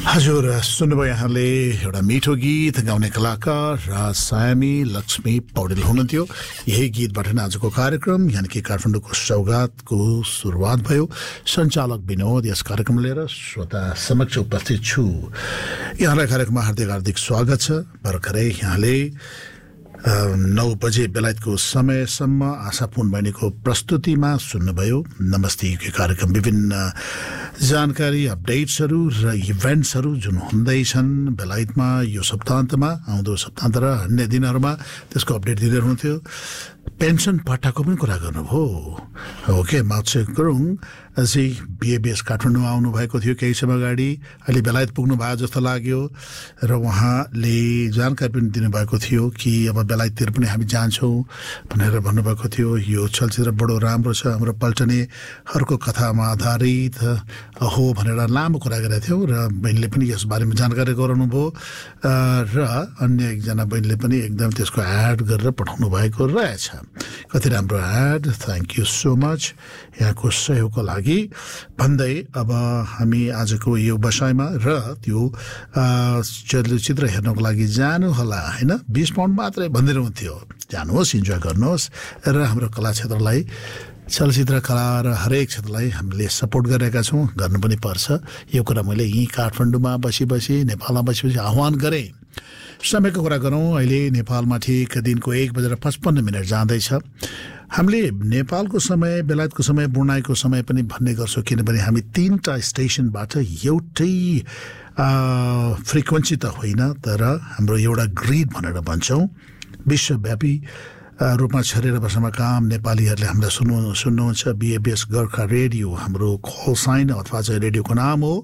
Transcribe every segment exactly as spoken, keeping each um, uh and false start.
हजुर सुन्नुभयो यहाँले एउटा मिठो गीत गाउने कलाकार राज सायमी लक्ष्मी पौडेल हुनुहुन्थ्यो। यही गीतबाट नै आजको कार्यक्रम यानि कि काठमाडौँको सौगातको सुरुवात भयो। सञ्चालक विनोद यस कार्यक्रम लिएर श्रोता समक्ष उपस्थित छु। यहाँलाई कार्यक्रममा हार्दिक हार्दिक स्वागत छ। भर्खरै यहाँले नौ बजे बेलायतको समयसम्म आशापूर्ण बहिनीको प्रस्तुतिमा सुन्नुभयो नमस्ते युके कार्यक्रम। विभिन्न जानकारी अपडेट्सहरू र इभेन्ट्सहरू जुन हुँदैछन् बेलायतमा यो सप्ताहन्तमा आउँदो सप्ताहन्त र अन्य दिनहरूमा त्यसको अपडेट दिँदै हुनुहुन्थ्यो। पेन्सन पट्टाको पनि कुरा गर्नुभयो। ओके माउसेक गुरुङ अझै बिएबिएस काठमाडौँमा आउनुभएको थियो केही समय अगाडि, अहिले बेलायत पुग्नु भयो जस्तो लाग्यो र उहाँले जानकारी पनि दिनुभएको थियो कि अब बेलायततिर पनि हामी जान्छौँ भनेर भन्नुभएको थियो। यो चलचित्र बडो राम्रो छ, हाम्रो पल्टनेहरूको कथामा आधारित हो भनेर लामो कुरा गरेका थियौँ र बहिनीले पनि यस बारेमा जानकारी गराउनु भयो र अन्य एकजना बहिनीले पनि एकदम त्यसको एड गरेर पठाउनु भएको रहेछ। कति राम्रो add, thank you so much यहाँको सहयोगको लागि भन्दै अब हामी आजको यो बसाइमा र त्यो चलचित्र हेर्नको लागि जानु होला होइन, बिस पाउन्ड मात्रै भनिदिनुहुन्थ्यो। जानुहोस्, इन्जोय गर्नुहोस् र हाम्रो कला क्षेत्रलाई, चलचित्र कला र हरेक क्षेत्रलाई हामीले सपोर्ट गरेका छौँ, गर्नु पनि पर्छ। यो कुरा मैले यहीँ काठमाडौँमा बसी बसी नेपालमा बसी बसी आह्वान गरेँ। समयको कुरा गरौँ, अहिले नेपालमा ठिक दिनको एक बजेर पचपन्न मिनट जाँदैछ। हामीले नेपालको समय, बेलायतको समय, ब्रुनाईको समय पनि भन्ने गर्छौँ, किनभने हामी तिनवटा स्टेसनबाट एउटै फ्रिक्वेन्सी त होइन तर हाम्रो एउटा ग्रिड भनेर भन्छौँ। विश्वव्यापी रूपमा छरेर बसामा काम नेपालीहरूले हामीलाई सुन्नु सुन्नुहुन्छ। बिएबिएस गोर्खा रेडियो हाम्रो कल साइन अथवा चाहिँ रेडियोको नाम हो।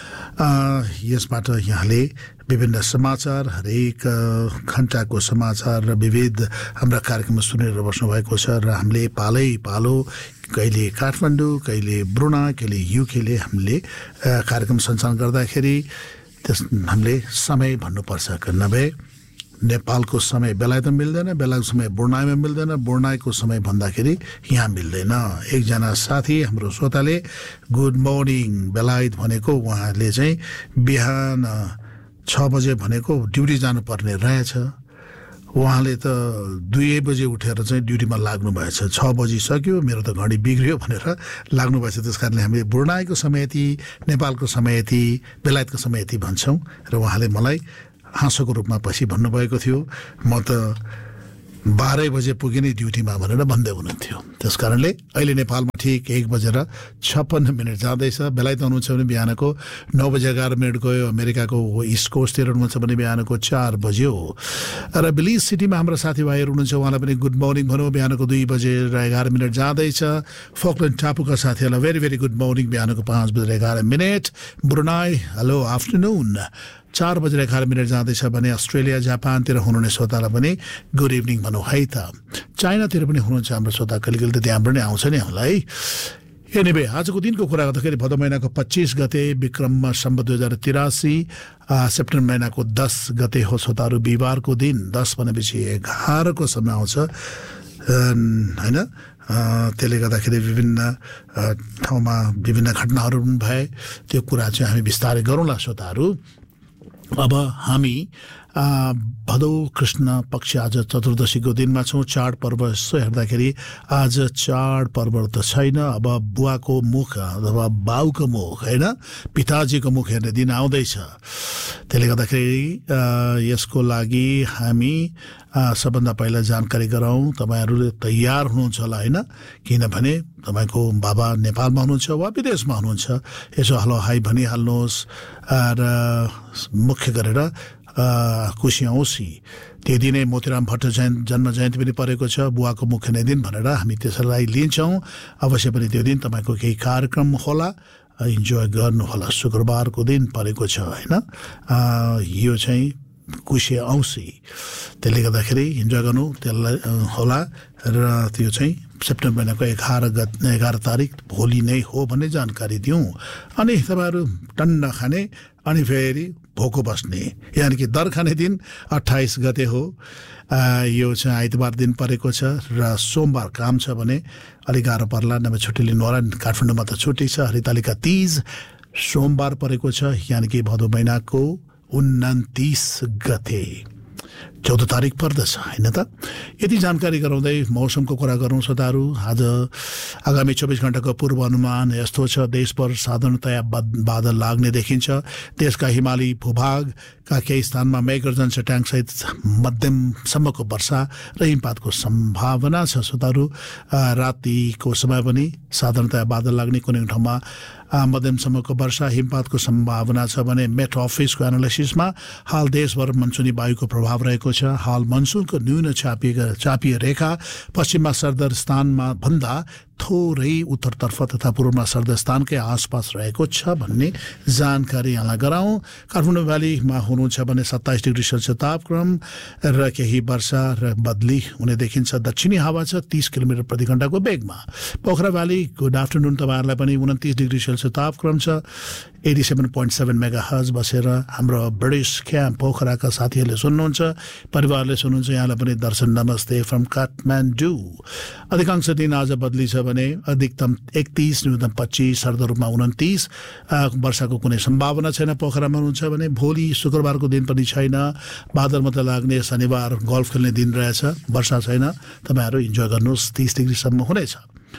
यसबाट यहाँले विभिन्न समाचार, हरेक घन्टाको समाचार र विविध हाम्रा कार्यक्रम सुनेर बस्नुभएको छ र हामीले पालै पालो कहिले काठमाडौँ, कहिले ब्रुनाई, कहिले युकेले हामीले कार्यक्रम सञ्चालन गर्दाखेरि त्यस हामीले समय भन्नुपर्छ। नभए नेपालको समय बेलायतमा मिल्दैन, बेलायतको समय ब्रुनाईमा मिल्दैन, ब्रुनाईको समय भन्दाखेरि यहाँ मिल्दैन। एकजना साथी हाम्रो श्रोताले गुड मर्निङ बेलायत भनेको, उहाँले चाहिँ बिहान छ बजे भनेको ड्युटी जानुपर्ने रहेछ। उहाँले त दुई बजे उठेर चाहिँ ड्युटीमा लाग्नु भएछ। छ बजी सक्यो, मेरो त घडी बिग्रियो भनेर लाग्नु भएछ। त्यस कारणले हामीले ब्रुनाईको समय यति, नेपालको समय यति, बेलायतको समय यति भन्छौँ र उहाँले मलाई हाँसोको रूपमा पछि भन्नुभएको थियो म त बाह्र बजे पुगेँ नि ड्युटीमा भनेर भन्दै हुनुहुन्थ्यो। त्यस कारणले अहिले नेपालमा ठिक एक बजेर छप्पन्न मिनट जाँदैछ। बेलायत हुनुहुन्छ भने बिहानको नौ बजे एघार मिनट गयो। अमेरिकाको इस्ट कोस्टतिर हुनुहुन्छ भने बिहानको चार बज्यो र बिलिज सिटीमा हाम्रो साथीभाइहरू हुनुहुन्छ, उहाँलाई पनि गुड मर्निङ भनौँ। बिहानको दुई बजे र एघार मिनट जाँदैछ। फोकल्यान्ड टापुका साथीहरूलाई भेरी भेरी गुड मर्निङ बिहानको पाँच बजेर एघार मिनट। ब्रुनाई हेलो आफ्टरनुन चार बजेर एघार मिनट जाँदैछ भने अस्ट्रेलिया, जापानतिर हुनुहुने श्रोतालाई पनि गुड इभिनिङ भनौँ है त। चाइनातिर पनि हुनुहुन्छ हाम्रो श्रोता, कहिले कहिले त त्यहाँ पनि आउँछ नि हामीलाई। एनिवे आजको दिनको कुरा गर्दाखेरि भदौ महिनाको पच्चिस गते विक्रम सम्वत दुई हजार तिरासी सेप्टेम्बर महिनाको दस गते हो श्रोताहरू, बिहिबारको दिन। दस भनेपछि एघारको समय आउँछ होइन। त्यसले गर्दाखेरि विभिन्न ठाउँमा विभिन्न घटनाहरू पनि भए, त्यो कुरा चाहिँ हामी बिस्तारै गरौँला श्रोताहरू। अब हामी भदौ कृष्ण पक्ष आज चतुर्दशीको दिनमा छौँ। चाडपर्व यसो हेर्दाखेरि आज चाडपर्व त छैन। अब बुवाको मुख अथवा बाउको मुख होइन, पिताजीको मुख हेर्ने दिन आउँदैछ। त्यसले गर्दाखेरि यसको लागि हामी सबभन्दा पहिला जानकारी गराउँ। तपाईँहरूले तयार हुनुहुन्छ होला होइन, किनभने तपाईँको बाबा नेपालमा हुनुहुन्छ वा विदेशमा हुनुहुन्छ। यसो हलो हाई भनिहाल्नुहोस् र मुख्य गरेर खुसी औँसी त्यो दिनै मोतीराम भट्ट जयन्त जन्म जयन्ती पनि परेको छ। बुवाको मुख्य नै दिन भनेर हामी त्यसलाई लिन्छौँ। अवश्य पनि त्यो दिन तपाईँको केही कार्यक्रम होला, इन्जोय गर्नुहोला। शुक्रबारको दिन परेको छ होइन, यो चाहिँ कुशे औँसी। त्यसले गर्दाखेरि इन्जोय गर्नु त्यसलाई होला र त्यो चाहिँ सेप्टेम्बर महिनाको एघार गत एघार तारिक भोलि नै हो भन्ने जानकारी दिउँ। अनि तपाईँहरू टन्न खाने अनि फेरि भोको बस्ने यानि कि दर खाने दिन अट्ठाइस गते हो। यो चाहिँ आइतबार दिन परेको छ र सोमबार काम छ भने अलिक गाह्रो पर्ला, नभए छुट्टी लिनु होला। काठमाडौँमा त छुट्टी छ। हरितालिका तीज सोमबार परेको छ, यानि कि भदौ महिनाको उन्तिस गते चौध तारिक पर्दछ होइन त। यति जानकारी गराउँदै मौसमको कुरा गरौँ श्रोताहरू। आज आगामी चौबिस घण्टाको पूर्वानुमान यस्तो छ। देशभर साधारणतया बादल लाग्ने देखिन्छ। देशका हिमाली भूभागका केही स्थानमा मेघगर्जन चट्याङसहित मध्यमसम्मको वर्षा र हिमपातको सम्भावना छ श्रोताहरू। रातिको समय पनि साधारणतया बादल लाग्ने, कुनै ठाउँमा मध्यमसम्मको वर्षा हिमपातको सम्भावना छ भने मेट अफिसको एनालिसिसमा हाल देशभर मनसुनी वायुको प्रभाव रहेको छ। हाल मनसुनको न्यून चापिए चापिए रेखा पश्चिममा सरदरस्थानमा भन्दा थोरै उत्तरतर्फ तथा पूर्वमा सरदरस्थानकै आसपास रहेको छ भन्ने जानकारी यहाँलाई गराउँ। काठमाडौँ भ्यालीमा हुनुहुन्छ भने सत्ताइस डिग्री सेल्सियस तापक्रम र केही वर्षा र बदली हुने देखिन्छ। दक्षिणी हावा छ तीस किलोमिटर प्रति घण्टाको वेगमा। पोखरा भ्याली गुड आफ्टरनुन तपाईँहरूलाई पनि उन्तिस डिग्री सेल्सियस तापक्रम छ। Eighty seven point seven mega hertz बसेर हाम्रो ब्रिटिस क्याम्प पोखराका साथीहरूले सुन्नुहुन्छ, परिवारले सुन्नुहुन्छ। यहाँलाई पनि दर्शन नमस्ते फ्रम काठमाडौँ। अधिकांश दिन आज बदली छ भने अधिकतम एकतीस, न्यूनतम पच्चीस, सर्द रूपमा उन्तिस। वर्षाको कुनै सम्भावना छैन। पोखरामा हुनुहुन्छ भने भोलि शुक्रबारको दिन पनि छैन। बादल मात्र लाग्ने, शनिबार गल्फ खेल्ने दिन रहेछ। वर्षा छैन, तपाईँहरू इन्जोय गर्नुहोस्। तीस डिग्रीसम्म हुनेछ।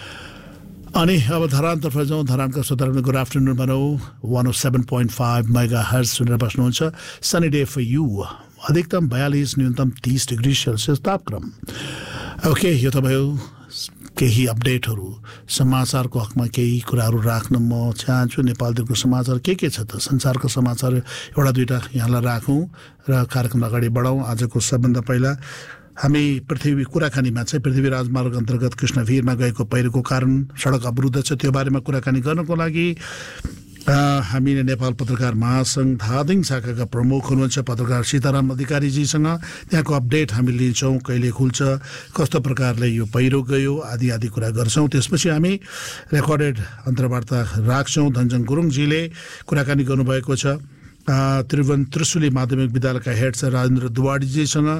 अनि अब धरानतर्फ जाउँ। धरानका श्रोताहरू गुड आफ्टरनुन भनौँ। वान ओ seven point five mega hertz सुनेर बस्नुहुन्छ। Sunny day for you. अधिकतम बयालिस, न्यूनतम तीस डिग्री सेल्सियस तापक्रम। ओके, यो त भयो केही अपडेटहरू। समाचारको हकमा केही कुराहरू राख्न म चाहन्छु। नेपालदेखिको समाचार के के छ त? संसारको समाचार एउटा दुईवटा यहाँलाई राखौँ र कार्यक्रम अगाडि बढाउँ। आजको सबभन्दा पहिला हामी पृथ्वी कुराकानीमा चाहिँ पृथ्वी राजमार्ग अन्तर्गत कृष्णवीरमा गएको पहिरोको कारण सडक अवरुद्ध छ, त्यो बारेमा कुराकानी गर्नको लागि हामीले नेपाल पत्रकार महासङ्घ धादिङ शाखाका प्रमुख हुनुहुन्छ पत्रकार सीताराम अधिकारीजीसँग त्यहाँको अपडेट हामी लिन्छौँ। कहिले खुल्छ, कस्तो प्रकारले यो पहिरो गयो, आदि आदि कुरा गर्छौँ। त्यसपछि हामी रेकर्डेड अन्तर्वार्ता राख्छौँ। धनजङ गुरुङजीले कुराकानी गर्नुभएको छ त्रिभुवन त्रिशुली माध्यमिक विद्यालयका हेड सर राजेन्द्र दुवाडीजीसँग।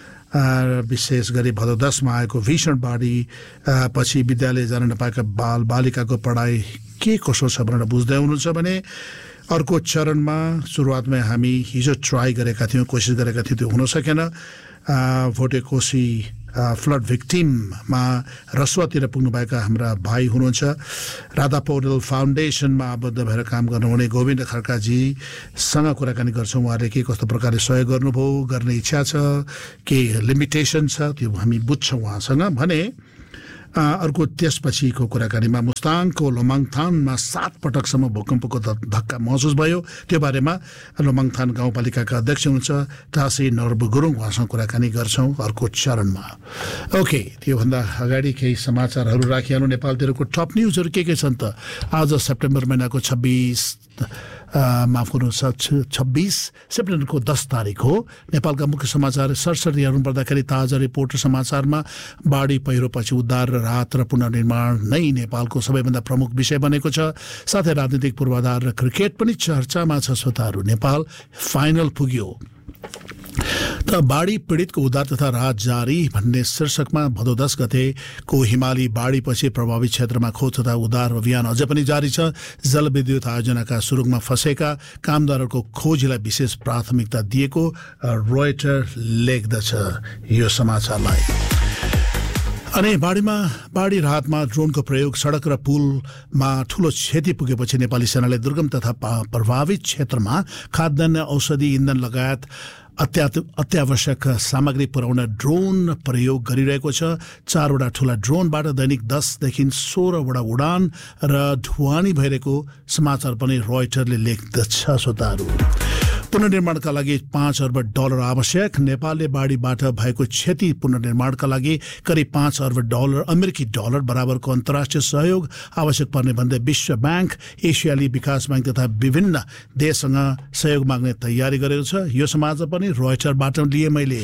विशेष गरी भदौ दसमा आएको भीषण बाढी पछि विद्यालय जान नपाएका बाल बालिकाको पढाइ के कसो छ भनेर बुझ्दै हुनुहुन्छ भने अर्को चरणमा सुरुवातमै हामी हिजो ट्राई गरेका थियौँ, कोसिस गरेका थियौँ, त्यो हुन सकेन। भोटेकोसी फ्लड भिक्टिममा रसुवातिर पुग्नुभएका हाम्रा भाइ हुनुहुन्छ। राधा पौडेल फाउन्डेसनमा आबद्ध भएर काम गर्नुहुने गोविन्द खड्काजीसँग कुराकानी गर्छौँ। उहाँले के कस्तो प्रकारले सहयोग गर्नुभयो, गर्ने इच्छा छ, के लिमिटेसन छ, त्यो हामी बुझ्छौँ उहाँसँग भने। अर्को त्यसपछिको कुराकानीमा मुस्ताङको लोमाङथानमा सात पटकसम्म भूकम्पको धक्का महसुस भयो, त्यो बारेमा लोमाङथान गाउँपालिकाका अध्यक्ष हुनुहुन्छ टासी नर्ब गुरुङ, उहाँसँग कुराकानी गर्छौँ अर्को चरणमा। ओके, त्योभन्दा अगाडि केही समाचारहरू राखिहाल्नु। नेपालतिरको टप न्युजहरू के के छन् त? आज सेप्टेम्बर महिनाको छब्बिस माफ गर्नुहोस् छब्बिस सेप्टेम्बरको दस तारिक हो। नेपालका मुख्य समाचार सरसरी हेर्नु पर्दाखेरि ताजा रिपोर्ट समाचारमा बाढी पहिरोपछि उद्धार र राहत र पुनर्निर्माण नै नेपालको सबैभन्दा प्रमुख विषय बनेको छ। साथै राजनीतिक पूर्वाधार र क्रिकेट पनि चर्चामा छ। श्रोताहरू, नेपाल फाइनल पुग्यो त बाढी पीडितको उद्धार तथा राहत जारी भन्ने शीर्षकमा भदौ दस गतेको हिमाली बाढीपछि प्रभावित क्षेत्रमा खोज तथा उद्धार अभियान अझै पनि जारी छ। जलविद्युत आयोजनाका सुरुङमा फँसेका कामदारहरूको खोजीलाई विशेष प्राथमिकता दिएको रोइटर लेख्दछ यो समाचारलाई। अनि बाढीमा बाढी राहतमा ड्रोनको प्रयोग, सडक र पुलमा ठूलो क्षति पुगेपछि नेपाली सेनाले दुर्गम तथा प्रभावित क्षेत्रमा खाद्यान्न, औषधि, इन्धन लगायत अत्या अत्यावश्यक सामग्री पुर्याउन ड्रोन प्रयोग गरिरहेको छ। चारवटा ठुला ड्रोनबाट दैनिक दसदेखि सोह्रवटा उडान र ढुवानी भइरहेको समाचार पनि रोइटरले लेख्दछ। श्रोताहरू, पुनर्निर्माणका लागि पाँच अर्ब डलर आवश्यक। नेपालले बाढीबाट भएको क्षति पुनर्निर्माणका लागि करिब पाँच अर्ब डलर अमेरिकी डलर बराबरको अन्तर्राष्ट्रिय सहयोग आवश्यक पर्ने भन्दै विश्व ब्याङ्क, एसियाली विकास ब्याङ्क तथा विभिन्न देशसँग सहयोग माग्ने तयारी गरेको छ। यो समाचार पनि रोइटरबाट लिए मैले।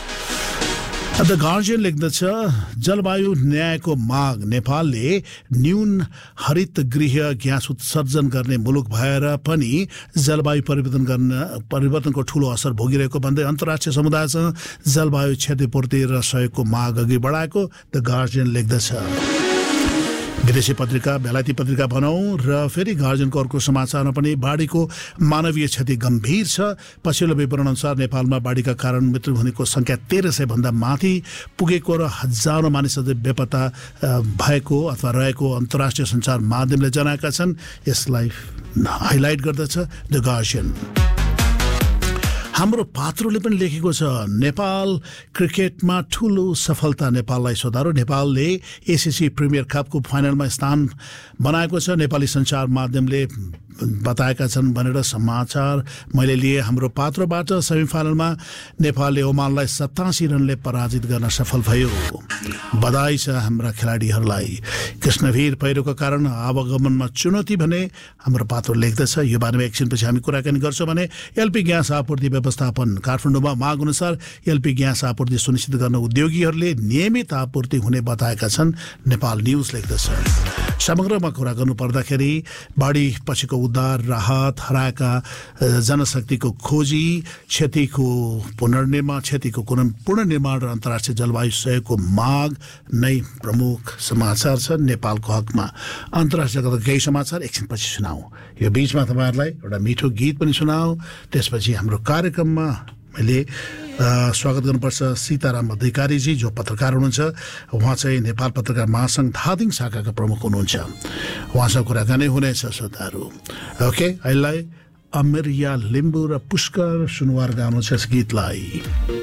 द गार्जियन लेख्दछ जलवायु न्यायको माग। नेपालले न्यून हरित गृह ग्यास उत्सर्जन गर्ने मुलुक भएर पनि जलवायु परिवर्तन गर्न परिवर्तनको ठूलो असर भोगिरहेको भन्दै अन्तर्राष्ट्रिय समुदायसँग जलवायु क्षतिपूर्ति र सहयोगको माग अघि बढाएको द गार्जियन लेख्दछ। विदेशी पत्रिका बेलायती पत्रिका भनौँ र फेरि गार्जियनको अर्को समाचारमा पनि बाढीको मानवीय क्षति गम्भीर छ। पछिल्लो विवरण अनुसार नेपालमा बाढीका कारण मृत्यु हुनेको संख्या तेह्र सय भन्दा माथि पुगेको र हजारौं मानिसहरू बेपत्ता भएको अथवा रहेको अन्तर्राष्ट्रिय सञ्चार माध्यमले जनाएका छन्। यसलाई हाइलाइट गर्दछ द गार्जियन। हाम्रो पात्रोले पनि लेखेको छ नेपाल क्रिकेटमा ठुलो सफलता नेपाललाई सोधारो। नेपालले एसिसी प्रिमियर कपको फाइनलमा स्थान बनाएको छ नेपाली सञ्चार माध्यमले बताएका छन् भनेर समाचार मैले लिए। हाम्रो पात्रोबाट सेमिफाइनलमा नेपालले ओमानलाई सतासी रनले पराजित गर्न सफल भयो। बधाई छ हाम्रा खेलाडीहरूलाई। कृष्णवीर पहिरोको कारण आवागमनमा चुनौती भने हाम्रो पात्रो लेख्दछ। यो बारेमा एकछिनपछि हामी कुराकानी गर्छौँ भने एलपी ग्यास आपूर्ति व्यवस्थापन काठमाडौँमा माग अनुसार एलपी ग्यास आपूर्ति सुनिश्चित गर्न उद्योगीहरूले नियमित आपूर्ति हुने बताएका छन् नेपाल न्युज लेख्दछ। समग्रमा कुरा गर्नु पर्दाखेरि बाढी पछिको उद्धार राहत हराएका जनशक्तिको खोजी क्षतिको पुनर्निर्माण क्षतिको पुनर्निर्माण र अन्तर्राष्ट्रिय जलवायु सहयोगको माग नै प्रमुख समाचार छ नेपालको हकमा। अन्तर्राष्ट्रिय केही समाचार एकछिनपछि सुनाऊ। यो बीचमा तपाईँहरूलाई एउटा मिठो गीत पनि सुनाऊ। त्यसपछि हाम्रो कार्यक्रममा मैले स्वागत गर्नुपर्छ सीताराम अधिकारीजी जो पत्रकार हुनुहुन्छ। उहाँ चाहिँ नेपाल पत्रकार महासङ्घ धादिङ शाखाका प्रमुख हुनुहुन्छ। उहाँसँग कुराकानी हुनेछ श्रोताहरू। ओके अहिले अमेरिया लिम्बू र पुष्कर सुनवार गाउनु छ यस गीतलाई।